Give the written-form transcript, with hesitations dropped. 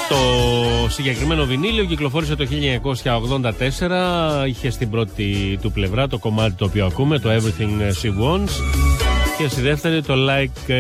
Το συγκεκριμένο βινίλιο κυκλοφόρησε το 1984. Είχε στην πρώτη του πλευρά το κομμάτι το οποίο ακούμε, το Everything She Wants, και στη δεύτερη το Like